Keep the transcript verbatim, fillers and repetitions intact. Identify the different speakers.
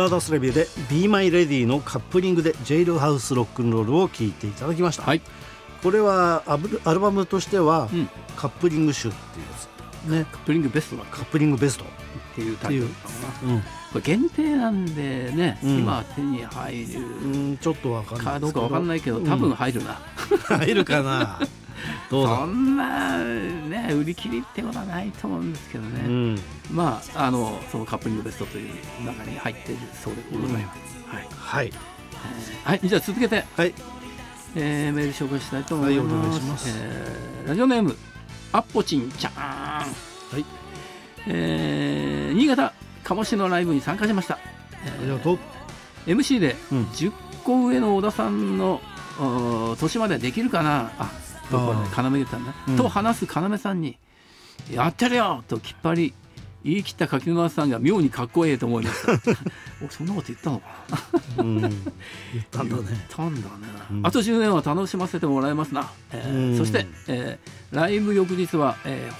Speaker 1: ターダストレビューで Be My Ready のカップリングでジェイルハウスロックンロールを聴いていただきました、
Speaker 2: はい、
Speaker 1: これはアブアルバムとしては、
Speaker 2: うん、
Speaker 1: カップリング集っていうやつ、ね、
Speaker 2: カップリングベストだ
Speaker 1: カップリングベスト
Speaker 2: っていうタイトルかな、うん、これ限定なんでね、うん、今手に入る、
Speaker 1: うん、ちょっとわかんない
Speaker 2: かどうかわかんないけど、多分入るな、
Speaker 1: うん、入るかなどうだ
Speaker 2: そんな、ね、売り切りってことはないと思うんですけどね、うん、まああのそのカップリングベストという中に入っているそうでございます、うん、はい、はいえーはい、じゃあ続けて、はいえー、メール紹介したいと思います、はい、お願いします、えー、ラジオネームアッポチンちゃん、はいえー、新潟鴨市のライブに参加しました、えー、ありがとう エムシー でじゅっこ上の小田さんの年までできるかなあとこね、要言ったんだ、うん、と話す要さんにやってるよときっぱり言い切った柿沼さんが妙にかっこいいと思いましたおそんなこと言ったのかな、うん、言ったんだね言ったんだね、うん、あとじゅうねんは楽しませてもらいますな、えーうん、そして、えー、ライブ翌日は、えー、